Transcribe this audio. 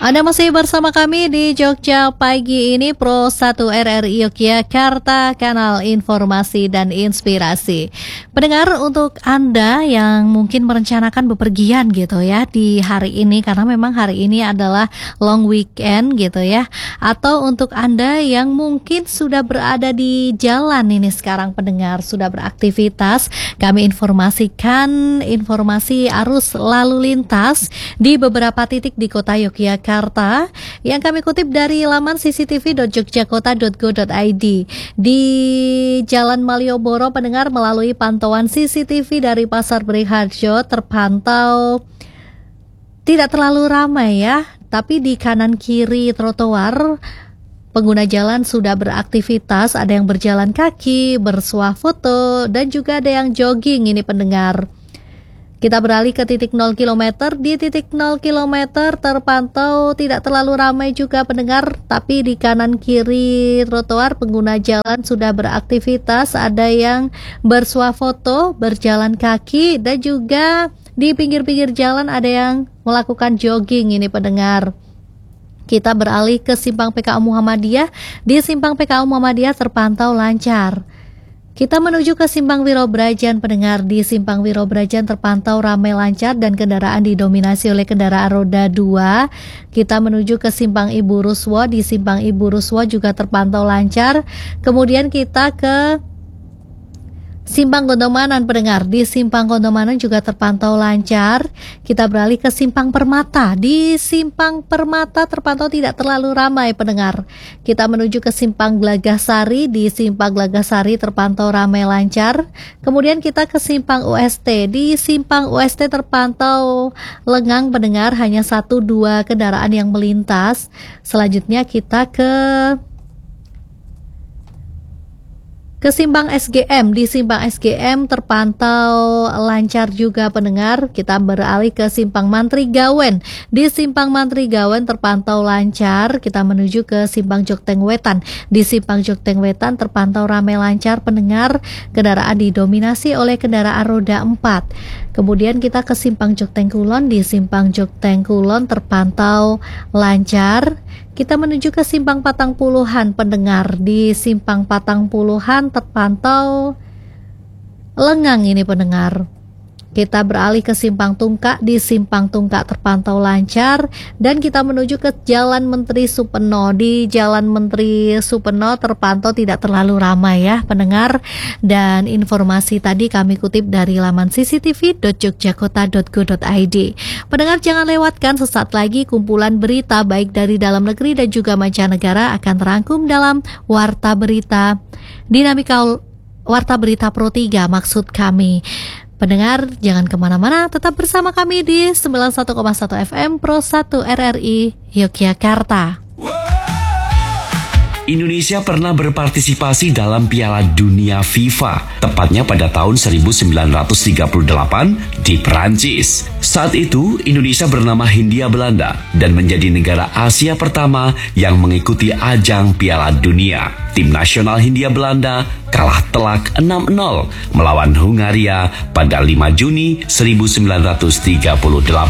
Anda masih bersama kami di Jogja Pagi ini Pro 1 RRI Yogyakarta, kanal informasi dan inspirasi. Pendengar, untuk Anda yang mungkin merencanakan bepergian gitu ya di hari ini, karena memang hari ini adalah long weekend gitu ya. Atau untuk Anda yang mungkin sudah berada di jalan ini sekarang, pendengar, sudah beraktivitas, kami informasikan informasi arus lalu lintas di beberapa titik di kota Yogyakarta yang kami kutip dari laman cctv.jogjakota.go.id. Di Jalan Malioboro, pendengar, melalui pantauan CCTV dari Pasar Beringharjo terpantau tidak terlalu ramai ya, tapi di kanan kiri trotoar pengguna jalan sudah beraktivitas, ada yang berjalan kaki, bersuah foto, dan juga ada yang jogging ini, pendengar. Kita beralih ke titik 0 km. Di titik 0 km terpantau tidak terlalu ramai juga, pendengar, tapi di kanan kiri trotoar pengguna jalan sudah beraktivitas, ada yang bersuah foto, berjalan kaki, dan juga di pinggir-pinggir jalan ada yang melakukan jogging ini, pendengar. Kita beralih ke simpang PKU Muhammadiyah. Di simpang PKU Muhammadiyah terpantau lancar. Kita menuju ke simpang Wirobrajan, pendengar. Di simpang Wirobrajan terpantau ramai lancar dan kendaraan didominasi oleh kendaraan roda 2. Kita menuju ke simpang Ibu Ruswo. Di simpang Ibu Ruswo juga terpantau lancar. Kemudian kita ke simpang Gondomanan, pendengar. Di simpang Gondomanan juga terpantau lancar. Kita beralih ke simpang Permata. Di simpang Permata terpantau tidak terlalu ramai, pendengar. Kita menuju ke simpang Glagassari. Di simpang Glagassari terpantau ramai lancar. Kemudian kita ke simpang UST. Di simpang UST terpantau lengang, pendengar, hanya 1-2 kendaraan yang melintas. Selanjutnya kita ke simpang SGM. Di simpang SGM terpantau lancar juga, pendengar. Kita beralih ke simpang Mantri Gawen. Di simpang Mantri Gawen terpantau lancar. Kita menuju ke simpang Jokteng Wetan. Di simpang Jokteng Wetan terpantau ramai lancar, pendengar. Kendaraan didominasi oleh kendaraan roda 4. Kemudian kita ke simpang Jokteng Kulon. Di simpang Jokteng Kulon terpantau lancar. Kita menuju ke simpang Patang Puluhan, pendengar. Di simpang Patang Puluhan terpantau lengang ini, pendengar. Kita beralih ke simpang Tungkak. Di simpang Tungkak terpantau lancar. Dan kita menuju ke Jalan Menteri Supeno. Di Jalan Menteri Supeno terpantau tidak terlalu ramai ya, pendengar. Dan informasi tadi kami kutip dari laman cctv.jogjakota.go.id. Pendengar, jangan lewatkan, sesaat lagi kumpulan berita baik dari dalam negeri dan juga mancanegara akan terangkum dalam Warta Berita Dinamika Warta Berita Pro 3 maksud kami. Pendengar, jangan kemana-mana, tetap bersama kami di 91,1 FM Pro 1 RRI Yogyakarta. Indonesia pernah berpartisipasi dalam Piala Dunia FIFA, tepatnya pada tahun 1938 di Perancis. Saat itu, Indonesia bernama Hindia Belanda dan menjadi negara Asia pertama yang mengikuti ajang Piala Dunia. Tim nasional Hindia Belanda kalah telak 6-0 melawan Hungaria pada 5 Juni 1938.